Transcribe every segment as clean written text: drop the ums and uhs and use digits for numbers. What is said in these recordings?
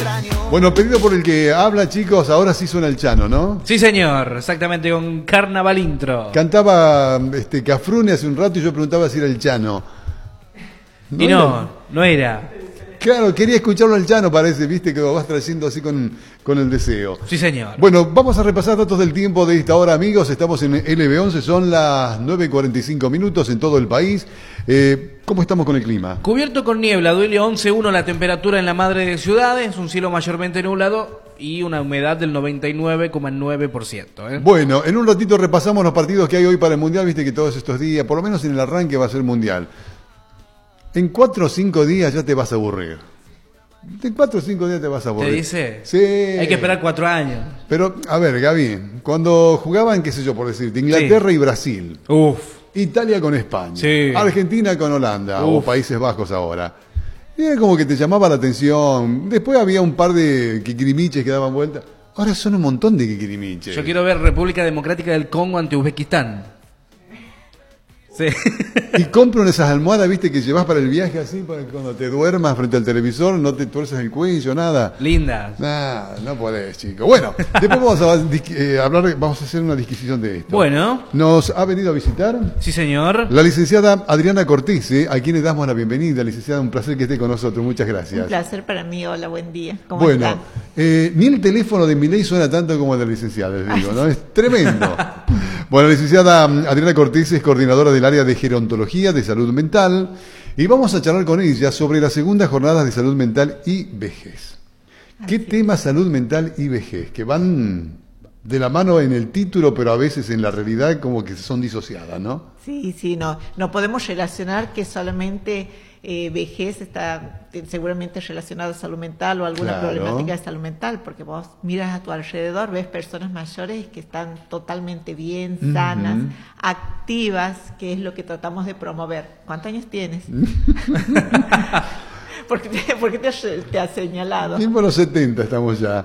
Bueno, pedido por el que habla, chicos, ahora sí suena el Chano, ¿no? Sí, señor, exactamente, con Carnaval Intro. Cantaba Cafrune hace un rato y yo preguntaba si era el Chano. Y no era. Claro, quería escucharlo al Chano, parece, viste, que lo vas trayendo así con el deseo. Sí, señor. Bueno, vamos a repasar datos del tiempo de esta hora, amigos. Estamos en LB11, son las 9:45 minutos en todo el país. ¿Cómo estamos con el clima? Cubierto con niebla, duele 11,1 la temperatura en la madre de ciudades, un cielo mayormente nublado y una humedad del 99,9%. Bueno, en un ratito repasamos los partidos que hay hoy para el Mundial, viste que todos estos días, por lo menos en el arranque va a ser Mundial. En 4 o 5 días ya te vas a aburrir. En 4 o 5 días te vas a aburrir. ¿Te dice? Sí. Hay que esperar 4 años. Pero, a ver, Gaby, cuando jugaban, qué sé yo, por decirte, Inglaterra y Brasil. Uf. Italia con España. Sí. Argentina con Holanda. O Países Bajos ahora. Y era como que te llamaba la atención. Después había un par de quiquirimiches que daban vuelta. Ahora son un montón de quiquirimiches. Yo quiero ver República Democrática del Congo ante Uzbekistán. Sí. Y compran esas almohadas, viste, que llevas para el viaje así, para que cuando te duermas frente al televisor no te tuerces el cuello, nada. Lindas. Nah, no podés, chico. Bueno, después vamos vamos a hacer una disquisición de esto. Bueno. Nos ha venido a visitar. Sí, señor. La licenciada Adriana Cortese, a quien le damos la bienvenida. Licenciada, un placer que esté con nosotros. Muchas gracias. Un placer para mí. Hola, buen día. ¿Cómo bueno, están? Ni el teléfono de Milei suena tanto como el de la licenciada, les digo, ¿no? Es tremendo. Bueno, la licenciada Adriana Cortese es coordinadora del área de gerontología de salud mental y vamos a charlar con ella sobre las segundas jornadas de salud mental y vejez. ¿Qué tema salud mental y vejez? Que van de la mano en el título, pero a veces en la realidad como que son disociadas, ¿no? Sí, no podemos relacionar que solamente vejez está seguramente relacionado a salud mental o alguna problemática de salud mental, porque vos miras a tu alrededor, ves personas mayores que están totalmente bien, sanas, activas, que es lo que tratamos de promover. ¿Cuántos años tienes? ¿Por qué te has señalado? Tiempo los 70 estamos ya.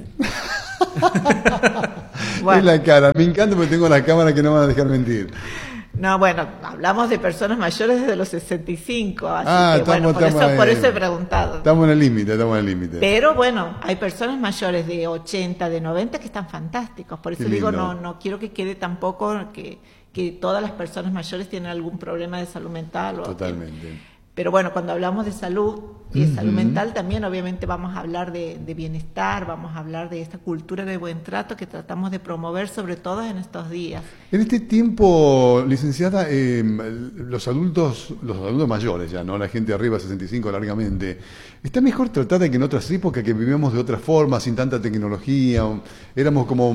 Bueno. Es la cara, me encanta porque tengo la cámara que no me van a dejar mentir. No, bueno, hablamos de personas mayores desde los 65, así que por eso he preguntado. Estamos en el límite. Pero bueno, hay personas mayores de 80, de 90 que están fantásticos, por eso digo, no quiero que quede tampoco que todas las personas mayores tienen algún problema de salud mental. Totalmente. Pero bueno, cuando hablamos de salud y de salud mental también obviamente vamos a hablar de bienestar, vamos a hablar de esta cultura de buen trato que tratamos de promover sobre todo en estos días. En este tiempo, licenciada, los adultos mayores ya, ¿no? La gente arriba de 65 largamente, ¿está mejor tratada que en otras épocas que vivíamos de otra forma, sin tanta tecnología? Éramos como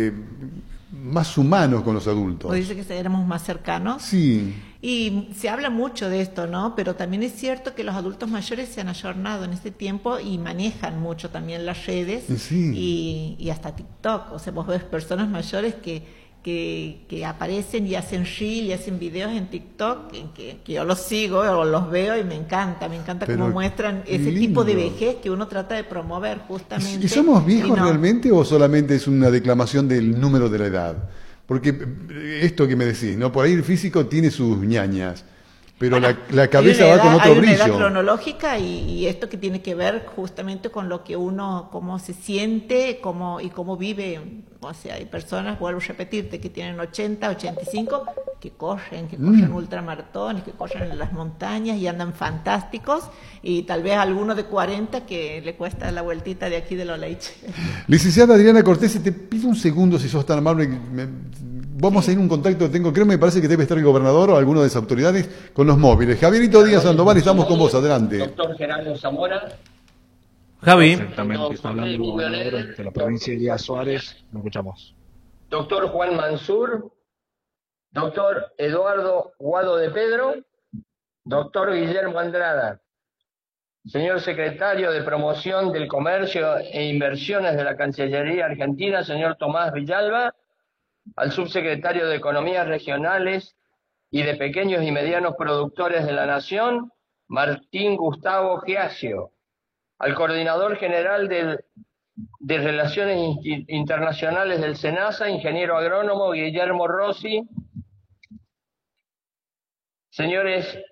más humanos con los adultos. ¿O dice que éramos más cercanos? Sí. Y se habla mucho de esto, ¿no? Pero también es cierto que los adultos mayores se han ayornado en este tiempo y manejan mucho también las redes y hasta TikTok. O sea, vos ves personas mayores que aparecen y hacen reel y hacen videos en TikTok que yo los sigo o los veo y me encanta cómo muestran ese tipo de vejez que uno trata de promover justamente. ¿Y somos viejos realmente o solamente es una declamación del número de la edad? Porque esto que me decís, ¿no? Por ahí el físico tiene sus ñañas, pero la cabeza va con otro brillo. Hay una edad cronológica y esto que tiene que ver justamente con lo que uno, cómo se siente y cómo vive. O sea, hay personas, vuelvo a repetirte, que tienen 80, 85, que corren ultramaratones, que corren en las montañas y andan fantásticos, y tal vez alguno de 40 que le cuesta la vueltita de aquí de Loleiche. Licenciada Adriana Cortese, te pido un segundo si sos tan amable. Vamos a ir a un contacto, me parece que debe estar el gobernador o alguno de las autoridades con los móviles. Javierito Díaz Sandoval, estamos con vos, adelante. Doctor Gerardo Zamora. Javi. Exactamente, está hablando el gobernador de la provincia de Díaz Suárez, lo escuchamos. Doctor Juan Mansur, doctor Eduardo Guado de Pedro, doctor Guillermo Andrada, señor secretario de Promoción del Comercio e Inversiones de la Cancillería Argentina, señor Tomás Villalba, al subsecretario de Economías Regionales y de Pequeños y Medianos Productores de la Nación, Martín Gustavo Giasio, al coordinador general de Relaciones Internacionales del SENASA, ingeniero agrónomo Guillermo Rossi, señores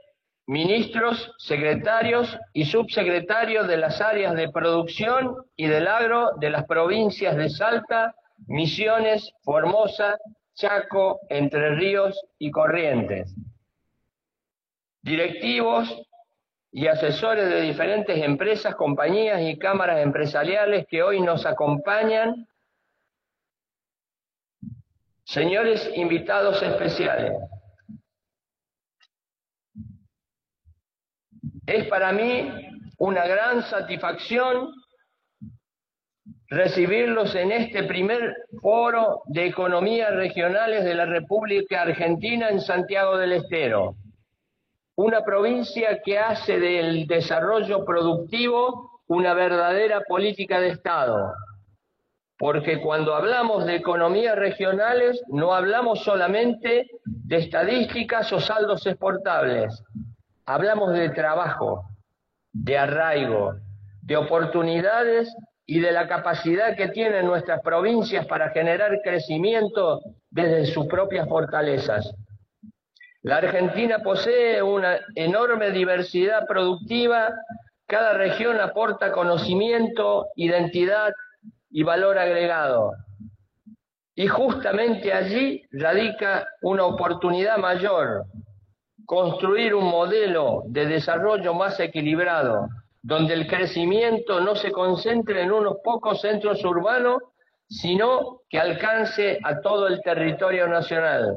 ministros, secretarios y subsecretarios de las áreas de producción y del agro de las provincias de Salta, Misiones, Formosa, Chaco, Entre Ríos y Corrientes. Directivos y asesores de diferentes empresas, compañías y cámaras empresariales que hoy nos acompañan. Señores invitados especiales, es para mí una gran satisfacción recibirlos en este primer foro de economías regionales de la República Argentina en Santiago del Estero, una provincia que hace del desarrollo productivo una verdadera política de Estado. Porque cuando hablamos de economías regionales no hablamos solamente de estadísticas o saldos exportables, hablamos de trabajo, de arraigo, de oportunidades y de la capacidad que tienen nuestras provincias para generar crecimiento desde sus propias fortalezas. La Argentina posee una enorme diversidad productiva, cada región aporta conocimiento, identidad y valor agregado. Y justamente allí radica una oportunidad mayor, construir un modelo de desarrollo más equilibrado, donde el crecimiento no se concentre en unos pocos centros urbanos, sino que alcance a todo el territorio nacional.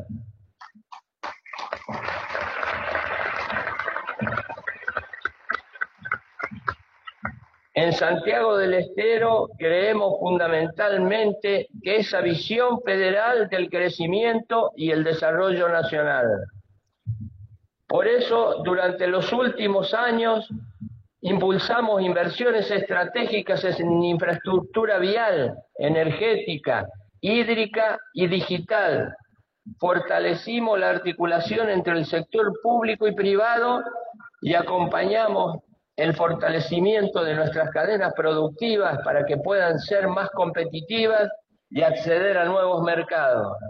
En Santiago del Estero creemos fundamentalmente que esa visión federal del crecimiento y el desarrollo nacional. Por eso, durante los últimos años, impulsamos inversiones estratégicas en infraestructura vial, energética, hídrica y digital. Fortalecimos la articulación entre el sector público y privado y acompañamos el fortalecimiento de nuestras cadenas productivas para que puedan ser más competitivas y acceder a nuevos mercados.